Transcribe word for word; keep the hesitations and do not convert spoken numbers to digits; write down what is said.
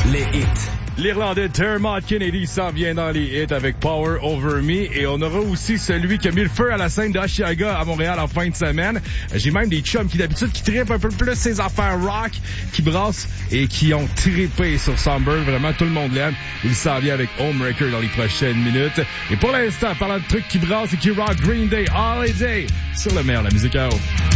Les hits. L'Irlandais Dermot Kennedy s'en vient dans les hits avec Power Over Me et on aura aussi celui qui a mis le feu à la scène d'Oshiaga à Montréal en fin de semaine. J'ai même des chums qui d'habitude qui trippent un peu plus ses affaires rock, qui brassent et qui ont trippé sur Somber. Vraiment, tout le monde l'aime. Il s'en vient avec Homebreaker dans les prochaines minutes. Et pour l'instant, parlant de trucs qui brassent et qui rock, Green Day, Holiday sur le meilleur de la musique à eau.